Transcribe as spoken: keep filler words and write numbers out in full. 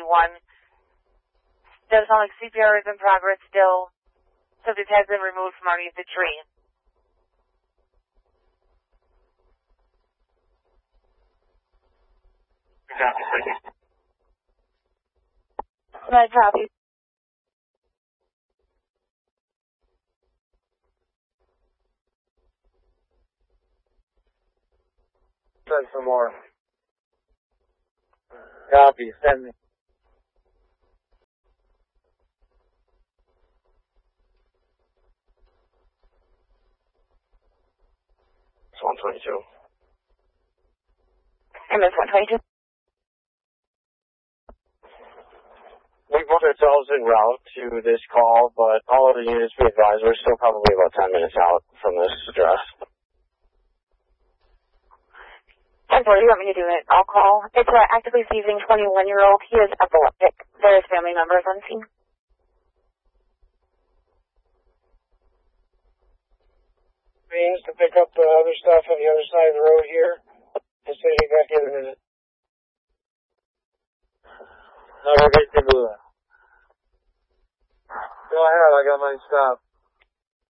ninety-one. Does sound like C P R is in progress still. Subject has been removed from underneath the tree. No copy. Send some more. Copy. Send me. It's one twenty-two. M S one twenty-two. We put ourselves en route to this call, but all of the units we advise we're still probably about ten minutes out from this address. ten four, you want me to do it? I'll call. It's an actively seizing twenty-one-year-old. He is epileptic. There is family members on scene. Means to pick up the other stuff on the other side of the road here. And say you got here in a minute. No, we're getting to move. Go ahead, I got mine stopped.